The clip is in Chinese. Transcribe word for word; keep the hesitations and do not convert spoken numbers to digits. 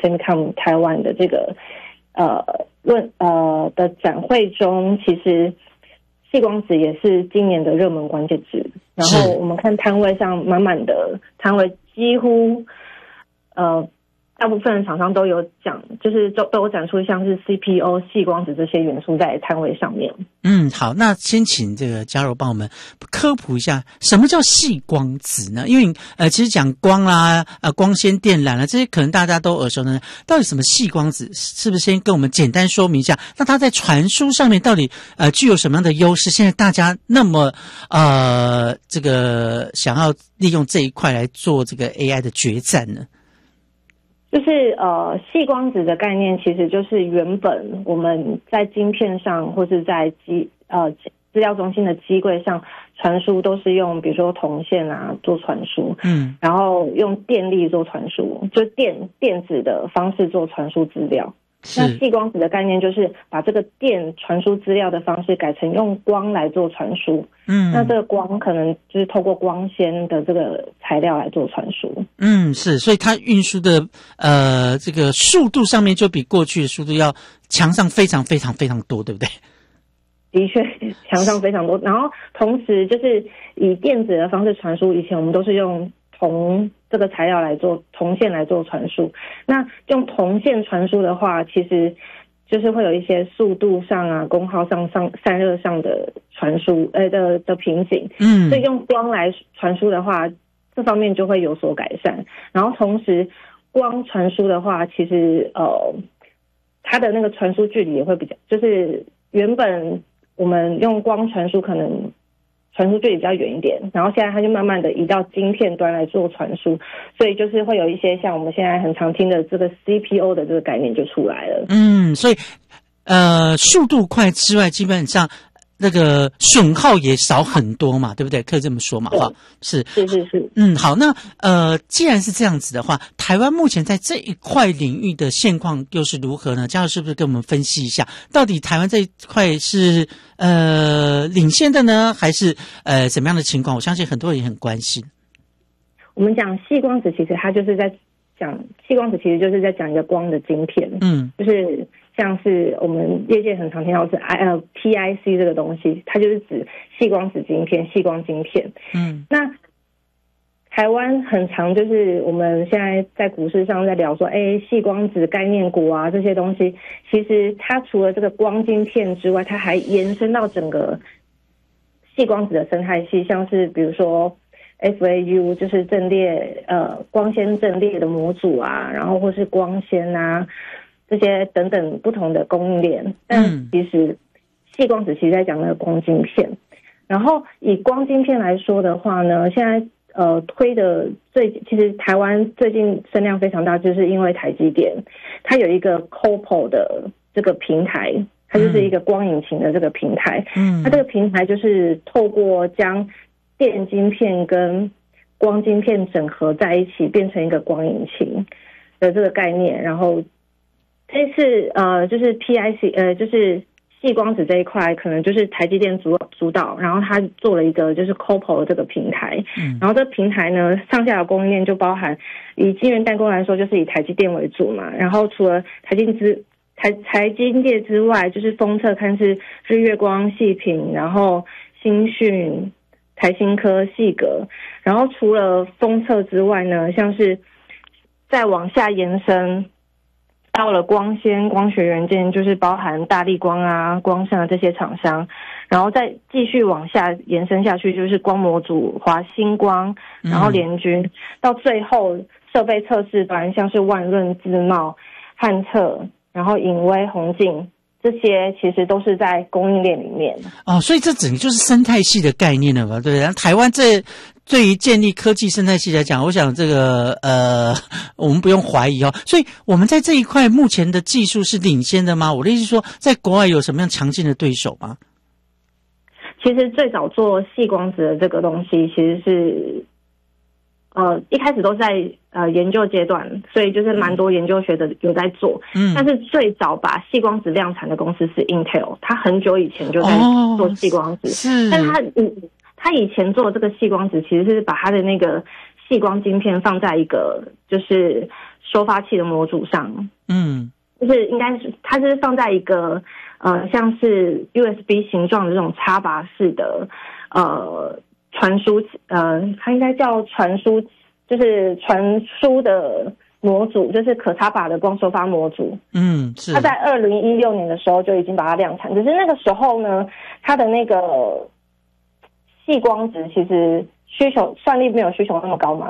Semicom 台湾的这个呃论呃的展会中，其实矽光子也是今年的热门关键字。然后我们看摊位上满满的摊位，几乎呃。大部分厂商都有讲，就是都都有展出像是 C P O、矽光子这些元素在摊位上面。 嗯，好，那先请这个嘉柔帮我们科普一下，什么叫矽光子呢？因为呃，其实讲光啦、呃，光纤电缆啦，这些可能大家都耳熟能详。到底什么矽光子？是不是先跟我们简单说明一下？那它在传输上面到底呃具有什么样的优势？现在大家那么呃这个想要利用这一块来做这个 A I 的决战呢？ 就是呃，矽光子的概念其实就是原本我们在晶片上或是在机呃资料中心的机柜上传输都是用比如说铜线啊做传输，嗯，然后用电力做传输，就电电子的方式做传输资料。那矽光子的概念就是把这个电传输资料的方式改成用光来做传输。嗯，那这个光可能就是透过光纤的这个材料来做传输。嗯， 是，所以它运输的呃这个速度上面就比过去的速度要强上非常非常非常多，对不对？ 的确强上非常多。然后同时就是以电子的方式传输，以前我们都是用铜这个材料来做铜线来做传输，那用铜线传输的话，其实就是会有一些速度上啊、功耗上、上散热上的传输呃的的瓶颈，嗯，所以用光来传输的话，这方面就会有所改善。然后同时光传输的话，其实呃它的那个传输距离也会比较，就是原本我们用光传输可能传输距离比较远一点，然后现在它就慢慢的移到晶片端来做传输，所以就是会有一些像我们现在很常听的这个 C P O 的这个概念就出来了。嗯， 所以呃速度快之外，基本上那个损耗也少很多嘛，对不对？可以这么说嘛，哈，是是是是， 嗯，好，那呃，既然是这样子的话，台湾目前在这一块领域的现况又是如何呢？嘉柔是不是跟我们分析一下，到底台湾这一块是呃领先的呢，还是呃怎么样的情况？我相信很多人也很关心。 我们讲矽光子，其实它就是在讲矽光子，其实就是在讲一个光的晶片，嗯，就是像是我们业界很常听到是 I 呃 P I C 这个东西，它就是指矽光子晶片、矽光晶片。嗯，那台湾很常就是我们现在在股市上在聊说，哎，矽光子概念股啊这些东西，其实它除了这个光晶片之外，它还延伸到整个矽光子的生态系，像是比如说 F A U 就是阵列呃光纤阵列的模组啊，然后或是光纤啊这些等等不同的供应链。但其实矽光子其实在讲那个光晶片，然后以光晶片来说的话呢，现在呃推的最其实台湾最近声量非常大，就是因为台积电它有一个 C O P O 的这个平台，它就是一个光引擎的这个平台。嗯，它这个平台就是透过将电晶片跟光晶片整合在一起，变成一个光引擎的这个概念。然后这次呃就是 P I C 呃就是矽光子这一块，可能就是台积电主主导，然后他做了一个就是 C O P O 的这个平台。嗯，然后这个平台呢，上下游供应链就包含以晶圆代工来说，就是以台积电为主嘛。然后除了台积之台台积电之外，就是封测看是日月光、矽品，然后新讯、台新科、矽格。然后除了封测之外呢，像是再往下延伸到了光纤、光学元件，就是包含大立光啊、光盛啊这些厂商，然后再继续往下延伸下去，就是光模组、华星光，然后联军，嗯、到最后设备测试端，像是万润、自贸、汉测，然后颖威、宏进，这些其实都是在供应链里面。 哦，所以这整个就是生态系的概念了嘛，对不对？台湾这对于建立科技生态系来讲，我想这个呃，我们不用怀疑哦。所以我们在这一块目前的技术是领先的吗？我的意思是说，在国外有什么样强劲的对手吗？ 其实最早做矽光子的这个东西，其实是呃一开始都在呃研究阶段，所以就是蛮多研究学的有在做。嗯，但是最早把矽光子量产的公司是 Intel， 它很久以前就在做矽光子，哦、是，但它嗯。他以前做的这个矽光子，其实是把他的那个细光晶片放在一个就是收发器的模组上，嗯，就是应该是它是放在一个呃像是 U S B 形状的这种插拔式的呃传输呃它应该叫传输，就是传输的模组，就是可插拔的光收发模组。嗯，是。它在二零一六年的时候就已经把它量产，只是那个时候呢，它的那个细光值其实需求算力没有需求那么高嘛，